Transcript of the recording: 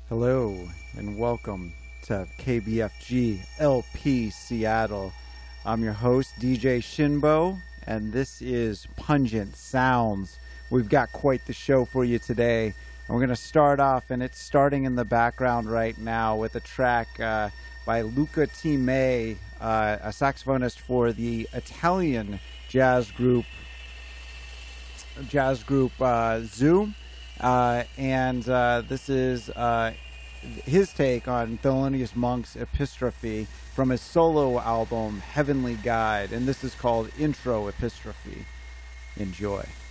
Hello and welcome to KBFG LP Seattle. I'm your host, DJ Shinbo, and this is Pungent Sounds. We've got quite the show for you today. And we're going to start off, and it's starting in the background right now, with a track by Luca T. May, a saxophonist for the Italian jazz group Zoo. This is his take on Thelonious Monk's Epistrophe from his solo album Heavenly Guide, and this is called Intro Epistrophe. Enjoy.